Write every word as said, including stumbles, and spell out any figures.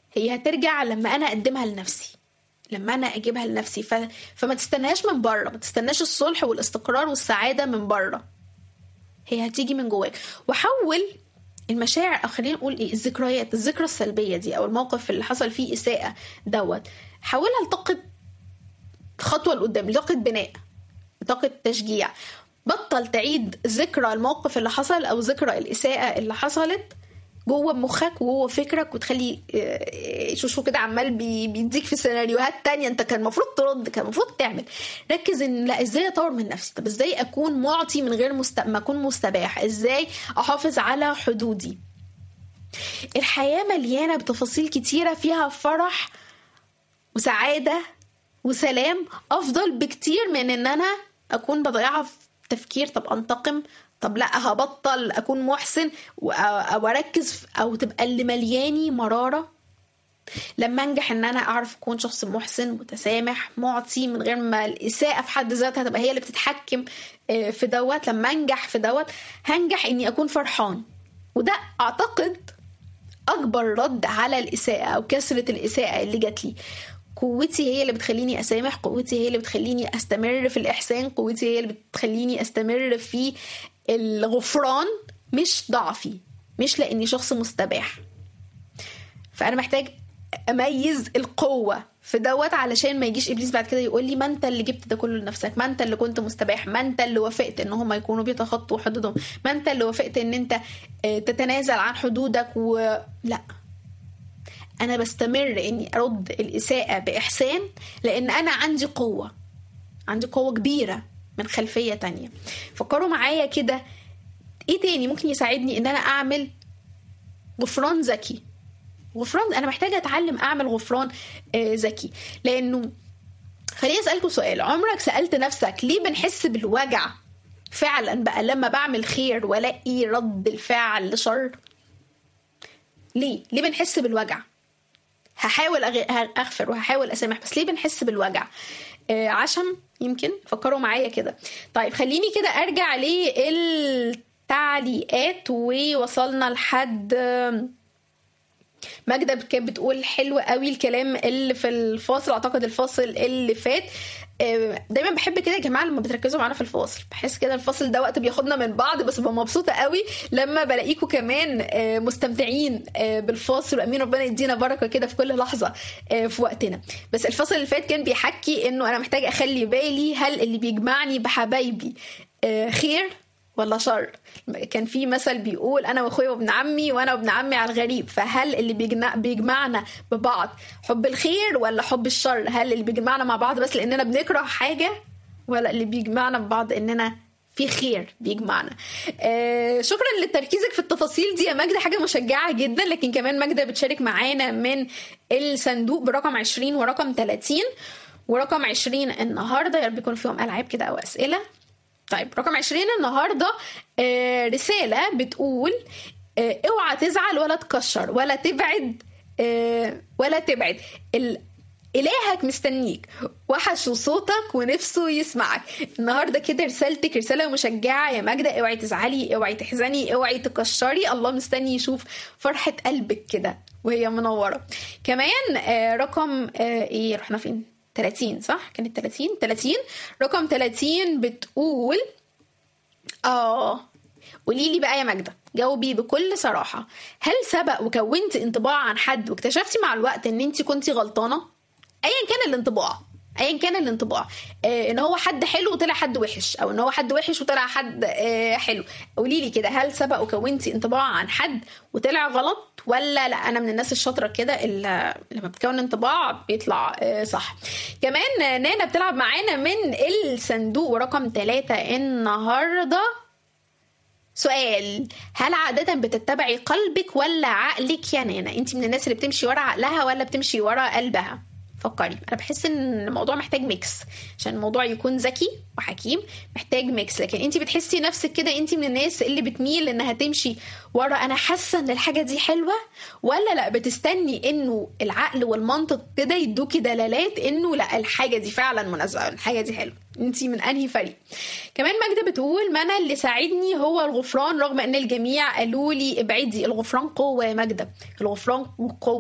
هي هترجع لما انا اقدمها لنفسي، لما انا اجيبها لنفسي. ف... فما تستناش من بره، ما تستناش الصلح والاستقرار والسعادة من بره، هي هتيجي من جواك. وحول المشاعر، او خلينا نقول ايه، الذكريات، الذكرى السلبية دي او الموقف اللي حصل فيه اساءة دوت، حولها لطاقة خطوة لقدام، لطاقة بناء، لطاقة تشجيع. بطل تعيد ذكرى الموقف اللي حصل او ذكرى الاساءة اللي حصلت جوه مخك وجوه فكرك، وتخلي شوشو كده عمال بيديك في سيناريوهات تانية انت كان المفروض ترد، كان المفروض تعمل. ركز ان لا، ازاي اطور من نفسي، طب ازاي اكون معطي من غير مست... ما اكون مستباح، ازاي احافظ على حدودي. الحياة مليانة بتفاصيل كتيرة فيها فرح وسعادة وسلام، افضل بكتير من ان انا اكون بضيعها في تفكير طب انتقم، طب لا هبطل اكون محسن، او اركز او تبقى اللي ملياني مرارة. لما انجح ان انا اعرف اكون شخص محسن متسامح معطي من غير ما الاساءة في حد ذاتها تبقى هي اللي بتتحكم في دوت، لما انجح في دوت هنجح اني اكون فرحان. وده اعتقد اكبر رد على الاساءة او كسرة الاساءة اللي جات لي. قوتي هي اللي بتخليني أسامح، قوتي هي اللي بتخليني أستمر في الإحسان، قوتي هي اللي بتخليني أستمر في الغفران، مش ضعفي، مش لأني شخص مستباح. فأنا محتاج أميز القوة في دوت علشان ما يجيش إبليس بعد كده يقول لي ما أنت اللي جبت ده كله لنفسك، ما أنت اللي كنت مستباح، ما أنت اللي وافقت إن هم يكونوا بيتخطوا حدودهم، ما أنت اللي وافقت إن أنت تتنازل عن حدودك. ولا، أنا بستمر إني أرد الإساءة بإحسان لأن أنا عندي قوة، عندي قوة كبيرة من خلفية تانية. فكروا معايا كده إيه تاني ممكن يساعدني إن أنا أعمل غفران ذكي. غفران، أنا محتاجة أتعلم أعمل غفران ذكي. لأنه خليني أسألكوا سؤال، عمرك سألت نفسك ليه بنحس بالوجع فعلا بقى لما بعمل خير ولاقي رد الفعل شر؟ ليه؟ ليه بنحس بالوجع؟ هحاول أغفر وهحاول أسامح، بس ليه بنحس بالوجع؟ آه عشم يمكن. فكروا معايا كده. طيب خليني كده أرجع للتعليقات. ووصلنا لحد ماجدة كانت بتقول حلو قوي الكلام اللي في الفاصل، أعتقد الفاصل اللي فات. دايما بحب كده يا جماعه لما بتركزوا معانا في الفاصل، بحس كده الفاصل ده وقت بياخدنا من بعض، بس ببقى مبسوطه قوي لما بلاقيكم كمان مستمتعين بالفاصل. وامين ربنا يدينا بركه كده في كل لحظه في وقتنا. بس الفاصل اللي فات كان بيحكي انه انا محتاج اخلي بالي، هل اللي بيجمعني بحبايبي خير ولا شر؟ كان في مثل بيقول انا واخويا وابن عمي وانا وابن عمي على الغريب، فهل اللي بيجمعنا ببعض حب الخير ولا حب الشر؟ هل اللي بيجمعنا مع بعض بس لاننا بنكره حاجة، ولا اللي بيجمعنا ببعض اننا في خير بيجمعنا؟ آه شكرا لتركيزك في التفاصيل دي يا ماجدة، حاجة مشجعة جدا. لكن كمان ماجدة بتشارك معانا من الصندوق برقم عشرين ورقم ثلاثين. ورقم عشرين النهاردة يا رب يكون فيهم ألعاب كده أو أسئلة. طيب رقم عشرين النهاردة آه رسالة بتقول آه اوعى تزعل ولا تكشر ولا تبعد آه ولا تبعد ال... إلهك مستنيك، وحش صوتك ونفسه يسمعك. النهاردة كده رسالتك رسالة مشجعة يا ماجدة. اوعي تزعلي، اوعي تحزني، اوعي تكشري، الله مستني يشوف فرحة قلبك كده وهي منورة. كمان آه رقم آه ايه رحنا فين؟ ثلاثين صح؟ كانت ثلاثين ثلاثين. رقم ثلاثين بتقول اه قولي لي بقى يا ماجدة، جاوبي بكل صراحة، هل سبق وكونت انطباع عن حد واكتشفتي مع الوقت ان انت كنتي غلطانة؟ ايا كان الانطباع، ايا كان الانطباع آه ان هو حد حلو وطلع حد وحش، او ان هو حد وحش وطلع حد آه حلو. قولي لي كده، هل سبق وكونتي انطباع عن حد وطلع غلط، ولا لا انا من الناس الشاطره كده اللي لما بتكون انطباع بيطلع آه صح؟ كمان نانا بتلعب معانا من الصندوق رقم ثلاثة النهارده. سؤال، هل عادة بتتبعي قلبك ولا عقلك يا نانا؟ انت من الناس اللي بتمشي ورا عقلها ولا بتمشي ورا قلبها؟ فكري. انا بحس ان الموضوع محتاج ميكس عشان الموضوع يكون ذكي وحكيم، محتاج ميكس. لكن انت بتحسي نفسك كده انت من الناس اللي بتميل انها تمشي ورا انا حاسه ان الحاجه دي حلوه، ولا لا بتستني انه العقل والمنطق كده يدوكي دلالات انه لا الحاجه دي فعلا مناسبه، الحاجه دي حلوه؟ انت من انهي فريق؟ كمان ماجدة بتقول ما انا اللي ساعدني هو الغفران رغم ان الجميع قالوا لي ابعدي. الغفران قوه يا ماجدة، الغفران قوه.